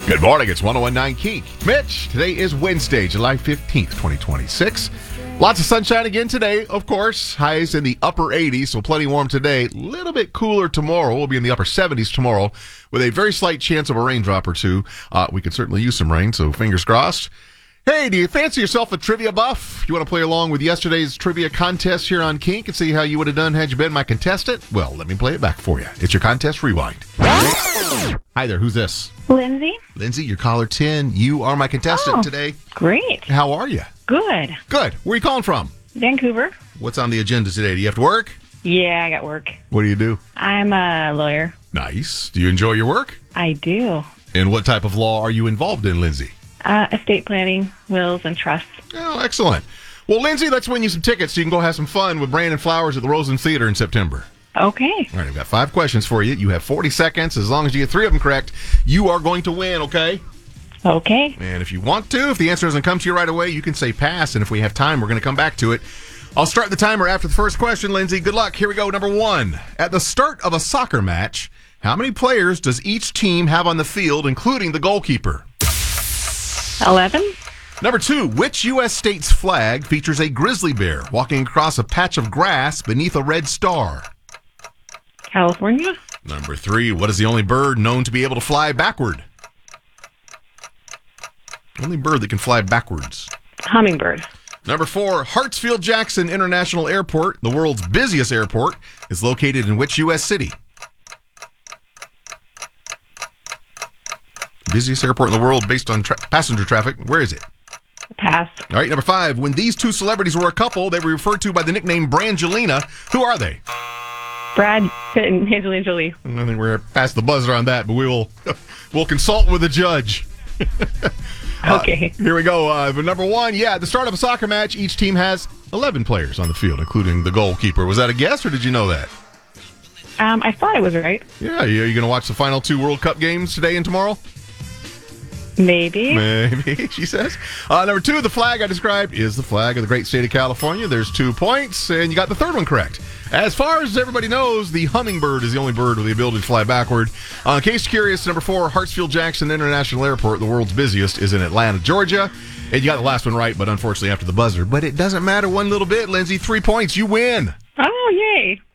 Good morning. It's 101.9 Kink. Mitch, today is Wednesday, July 15th, 2026. Lots of sunshine again today, of course. Highs in the upper 80s, so plenty warm today. A little bit cooler tomorrow. We'll be in the upper 70s tomorrow with a very slight chance of a raindrop or two. We could certainly use some rain, so fingers crossed. Hey, do you fancy yourself a trivia buff? You want to play along with yesterday's trivia contest here on Kink and see how you would have done had you been my contestant? Well, let me play it back for you. It's your contest rewind. Hi there, who's this? Lindsay. Lindsay, you're caller 10. You are my contestant today. Great. How are you? Good. Good. Where are you calling from? Vancouver. What's on the agenda today? Do you have to work? Yeah, I got work. What do? I'm a lawyer. Nice. Do you enjoy your work? I do. And what type of law are you involved in, Lindsay? Estate planning, wills, and trusts. Oh, excellent. Well, Lindsay, let's win you some tickets so you can go have some fun with Brandon Flowers at the Rosen Theater in September. Okay. All right, I've got 5 questions for you. You have 40 seconds. As long as you get 3 of them correct, you are going to win, okay? Okay. And if you want to, if the answer doesn't come to you right away, you can say pass, and if we have time, we're going to come back to it. I'll start the timer after the first question, Lindsay. Good luck. Here we go. Number 1. At the start of a soccer match, how many players does each team have on the field, including the goalkeeper? 11. Number 2. Which U.S. state's flag features a grizzly bear walking across a patch of grass beneath a red star? California. Number 3. What is the only bird known to be able to fly backward? Only bird that can fly backwards. Hummingbird. Number 4. Hartsfield-Jackson International Airport, the world's busiest airport, is located in which U.S. city? Busiest airport in the world based on passenger traffic. Where is it? Pass. All right, number 5. When these two celebrities were a couple, they were referred to by the nickname Brangelina. Who are they? Brad Pitt and Angelina Jolie. I think we're past the buzzer on that, but we'll consult with the judge. Okay. Here we go. Number 1, at the start of a soccer match, each team has 11 players on the field, including the goalkeeper. Was that a guess, or did you know that? I thought I was right. Yeah, are you going to watch the final 2 World Cup games today and tomorrow? Maybe, she says. Number 2, the flag I described is the flag of the great state of California. There's 2 points, and you got the third one correct. As far as everybody knows, the hummingbird is the only bird with the ability to fly backward. In case you're curious, number 4, Hartsfield-Jackson International Airport, the world's busiest, is in Atlanta, Georgia. And you got the last one right, but unfortunately after the buzzer. But it doesn't matter one little bit, Lindsay. 3 points, you win. Oh, yay.